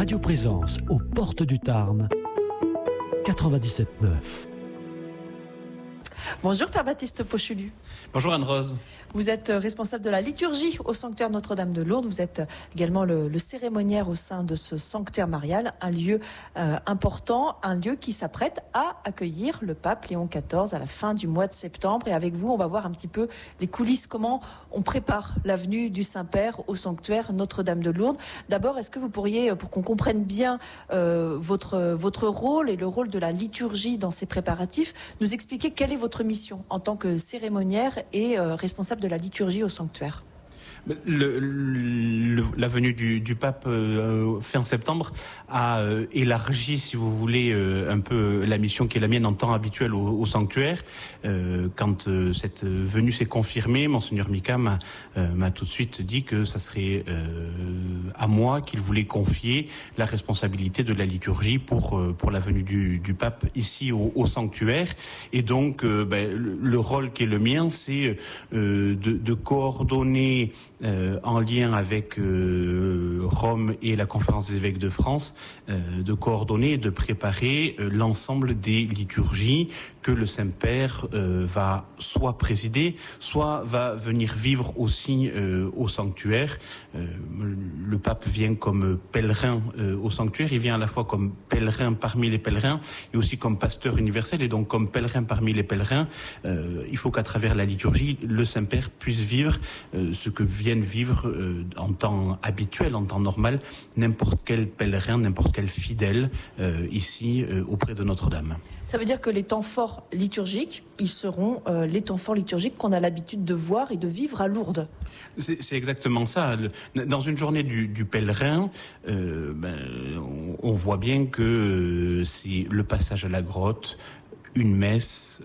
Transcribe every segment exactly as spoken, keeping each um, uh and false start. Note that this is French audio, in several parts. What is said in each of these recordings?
Radio Présence aux portes du Tarn, quatre-vingt-dix-sept neuf. Bonjour Père Baptiste Pochelu. Bonjour Anne-Rose. Vous êtes responsable de la liturgie au sanctuaire Notre-Dame de Lourdes. Vous êtes également le, le cérémoniaire au sein de ce sanctuaire marial, un lieu euh, important, un lieu qui s'apprête à accueillir le pape Léon quatorze à la fin du mois de septembre. Et avec vous, on va voir un petit peu les coulisses, comment on prépare la venue du Saint-Père au sanctuaire Notre-Dame de Lourdes. D'abord, est-ce que vous pourriez, pour qu'on comprenne bien euh, votre, votre rôle et le rôle de la liturgie dans ces préparatifs, nous expliquer quelle est votre mission en tant que cérémoniaire et euh, responsable de la liturgie au sanctuaire? Le, le, la venue du, du pape euh, fin septembre a euh, élargi, si vous voulez, euh, un peu la mission qui est la mienne en temps habituel au, au sanctuaire. Euh, quand euh, cette venue s'est confirmée, Monseigneur Mika m'a, euh, m'a tout de suite dit que ça serait euh, à moi qu'il voulait confier la responsabilité de la liturgie pour euh, pour la venue du, du pape ici au, au sanctuaire. Et donc, euh, ben, le, le rôle qui est le mien, c'est euh, de, de coordonner Euh, en lien avec euh, Rome et la Conférence des évêques de France, euh, de coordonner et de préparer euh, l'ensemble des liturgies que le Saint-Père euh, va soit présider, soit va venir vivre aussi euh, au sanctuaire. Euh, le pape vient comme pèlerin euh, au sanctuaire, il vient à la fois comme pèlerin parmi les pèlerins et aussi comme pasteur universel, et donc comme pèlerin parmi les pèlerins. Euh, il faut qu'à travers la liturgie, le Saint-Père puisse vivre euh, ce que viennent vivre euh, en temps habituel, en temps normal, n'importe quel pèlerin, n'importe quel fidèle euh, ici euh, auprès de Notre-Dame. Ça veut dire que les temps forts liturgiques, ils seront euh, les temps forts liturgiques qu'on a l'habitude de voir et de vivre à Lourdes. C'est, c'est exactement ça. Le, dans une journée du, du pèlerin, euh, ben, on, on voit bien que euh, c'est le passage à la grotte, une messe,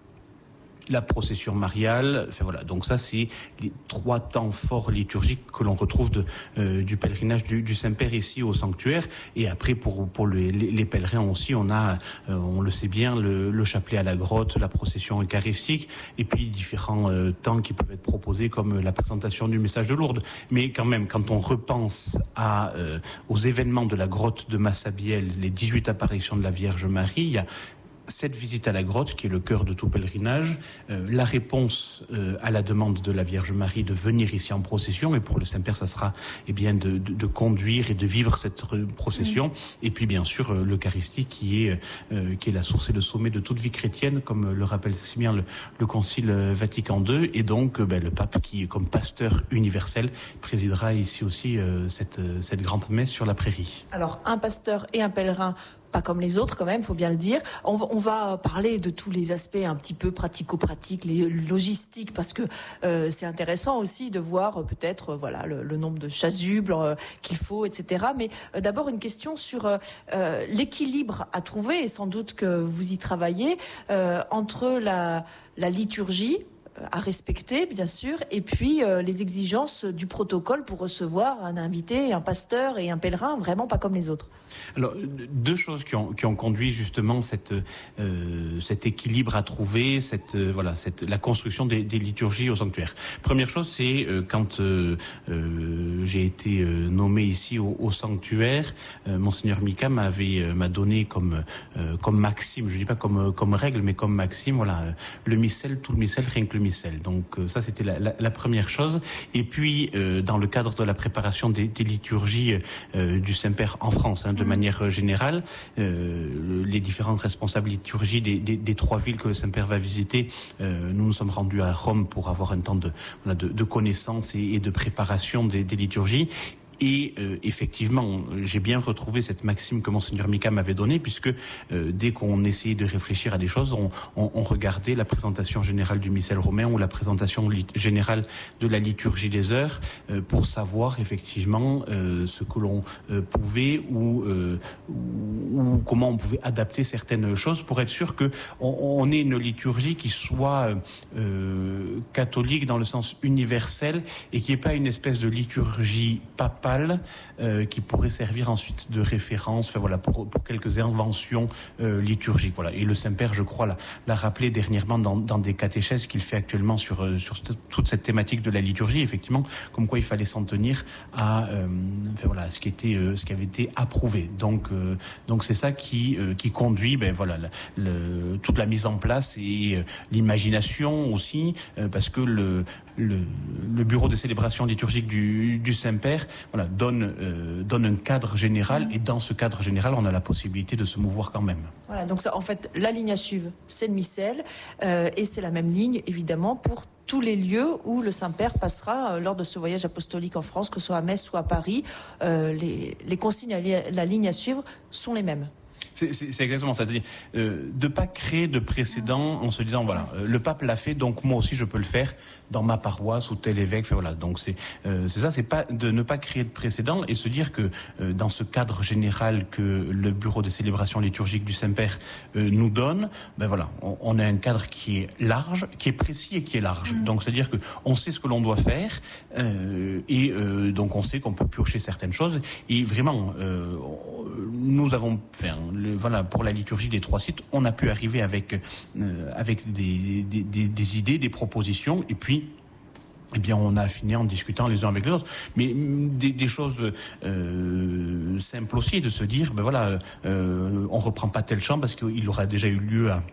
la procession mariale, enfin voilà. Donc ça, c'est les trois temps forts liturgiques que l'on retrouve de, euh, du pèlerinage du, du Saint-Père ici au sanctuaire. Et après, pour pour les, les pèlerins aussi, on a, euh, on le sait bien, le, le chapelet à la grotte, la procession eucharistique, et puis différents euh, temps qui peuvent être proposés, comme la présentation du message de Lourdes. Mais quand même, quand on repense à euh, aux événements de la grotte de Massabielle, les dix-huit apparitions de la Vierge Marie, il y a cette visite à la grotte, qui est le cœur de tout pèlerinage, euh, la réponse euh, à la demande de la Vierge Marie de venir ici en procession, et pour le Saint-Père, ça sera eh bien de, de, de conduire et de vivre cette procession, mmh. Et puis bien sûr euh, l'Eucharistie qui est euh, qui est la source et le sommet de toute vie chrétienne, comme le rappelle si bien le, le Concile Vatican deux, et donc euh, ben, le pape qui, comme pasteur universel, présidera ici aussi euh, cette cette grande messe sur la prairie. Alors un pasteur et un pèlerin, pas comme les autres quand même, faut bien le dire. On va, on va parler de tous les aspects un petit peu pratico-pratiques, les logistiques, parce que euh, c'est intéressant aussi de voir euh, peut-être euh, voilà le, le nombre de chasubles euh, qu'il faut, et cetera. Mais euh, d'abord une question sur euh, euh, l'équilibre à trouver, et sans doute que vous y travaillez, euh, entre la, la liturgie à respecter, bien sûr, et puis euh, les exigences du protocole pour recevoir un invité, un pasteur et un pèlerin, vraiment pas comme les autres. Alors, deux choses qui ont, qui ont conduit justement cette, euh, cet équilibre à trouver, cette, euh, voilà, cette, la construction des, des liturgies au sanctuaire. Première chose, c'est euh, quand euh, euh, j'ai été euh, nommé ici au, au sanctuaire, euh, Monseigneur Mika m'avait euh, m'a donné comme euh, comme maxime, je dis pas comme comme règle, mais comme maxime, voilà, euh, le missel, tout le missel, rien que le missel. Donc euh, ça, c'était la, la, la première chose. Et puis, euh, dans le cadre de la préparation des, des liturgies euh, du Saint-Père en France, hein, de mmh. manière générale, euh, les différentes responsables liturgies des, des, des trois villes que le Saint-Père va visiter, euh, nous nous sommes rendus à Rome pour avoir un temps de, voilà, de, de connaissance et, et de préparation des, des liturgies. Et euh, effectivement, j'ai bien retrouvé cette maxime que Monseigneur Mika m'avait donnée, puisque euh, dès qu'on essayait de réfléchir à des choses, on, on, on regardait la présentation générale du missel romain ou la présentation li- générale de la liturgie des heures euh, pour savoir effectivement euh, ce que l'on euh, pouvait ou, euh, ou, ou comment on pouvait adapter certaines choses pour être sûr que on, on ait une liturgie qui soit euh, catholique dans le sens universel et qui n'est pas une espèce de liturgie papale papale euh, qui pourrait servir ensuite de référence, enfin voilà, pour, pour quelques inventions euh, liturgiques. Voilà. Et le Saint-Père, je crois, l'a, l'a rappelé dernièrement dans, dans des catéchèses qu'il fait actuellement sur euh, sur toute cette thématique de la liturgie, effectivement, comme quoi il fallait s'en tenir à, euh, enfin voilà, ce qui était, euh, ce qui avait été approuvé. Donc, euh, donc c'est ça qui euh, qui conduit, ben voilà, le, le, toute la mise en place et euh, l'imagination aussi, euh, parce que le Le, le bureau de célébration liturgique du, du Saint-Père, voilà, donne, euh, donne un cadre général, et dans ce cadre général, on a la possibilité de se mouvoir quand même. Voilà, donc ça, en fait, la ligne à suivre, c'est le missel, euh, et c'est la même ligne, évidemment, pour tous les lieux où le Saint-Père passera euh, lors de ce voyage apostolique en France, que ce soit à Metz ou à Paris. Euh, les, les consignes, la, la ligne à suivre sont les mêmes. C'est, c'est, c'est exactement ça. C'est-à-dire euh, de pas créer de précédent en se disant voilà, euh, le pape l'a fait, donc moi aussi je peux le faire dans ma paroisse ou tel évêque. Fait, voilà. Donc c'est euh, c'est ça, c'est pas de ne pas créer de précédent et se dire que euh, dans ce cadre général que le bureau de célébration liturgique du Saint-Père euh, nous donne, ben voilà, on, on a un cadre qui est large, qui est précis et qui est large. Mmh. Donc c'est-à-dire que on sait ce que l'on doit faire euh, et euh, donc on sait qu'on peut piocher certaines choses et vraiment euh, nous avons fait le, voilà, pour la liturgie des trois sites, on a pu arriver avec euh, avec des, des, des, des idées, des propositions, et puis eh bien, on a affiné en discutant les uns avec les autres. Mais des, des choses euh, simples aussi, de se dire, ben voilà, euh, on reprend pas tel chant parce qu'il aura déjà eu lieu à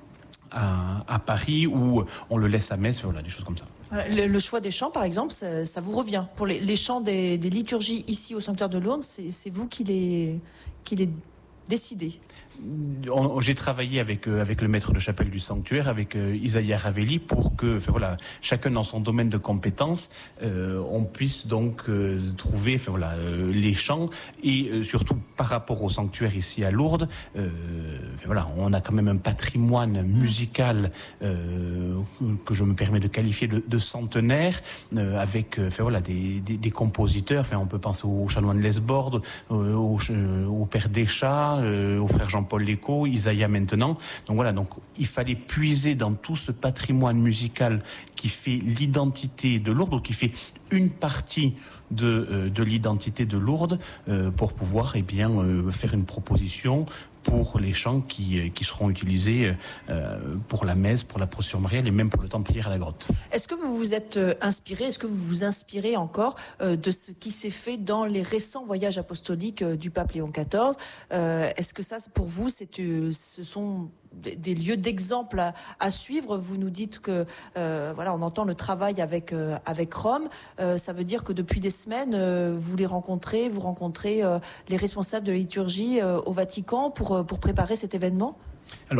À, à Paris, ou on le laisse à Metz, voilà, des choses comme ça. Le, le choix des chants, par exemple, ça, ça vous revient. Pour les, les chants des, des liturgies ici au Sanctuaire de Lourdes, c'est, c'est vous qui les, qui les décidez. On, j'ai travaillé avec euh, avec le maître de chapelle du sanctuaire, avec euh, Isaïa Ravelli, pour que, enfin voilà, chacun dans son domaine de compétences, euh, on puisse donc euh, trouver, enfin voilà, euh, les chants, et euh, surtout par rapport au sanctuaire ici à Lourdes, euh, enfin voilà, on a quand même un patrimoine musical euh, que je me permets de qualifier de, de centenaire, euh, avec, enfin voilà, des, des, des compositeurs. Enfin, on peut penser au chanoine Lesborde, euh, au, au père Deschat, euh, au frère Jean Paul Léco, Isaïa maintenant. Donc voilà, donc il fallait puiser dans tout ce patrimoine musical qui fait l'identité de Lourdes, ou qui fait une partie de euh, de l'identité de Lourdes, euh, pour pouvoir eh bien euh, faire une proposition pour les chants qui qui seront utilisés euh, pour la messe, pour la procession mariale et même pour le temps de prière à la grotte. Est-ce que vous vous êtes inspiré, est-ce que vous vous inspirez encore euh, de ce qui s'est fait dans les récents voyages apostoliques euh, du pape Léon quatorze? euh, Est-ce que ça, pour vous, c'est, euh, ce sont des lieux d'exemple à, à suivre? Vous nous dites que euh, voilà, on entend le travail avec euh, avec Rome. Euh, ça veut dire que depuis des semaines, euh, vous les rencontrez, vous rencontrez euh, les responsables de la liturgie euh, au Vatican pour pour préparer cet événement. Alors,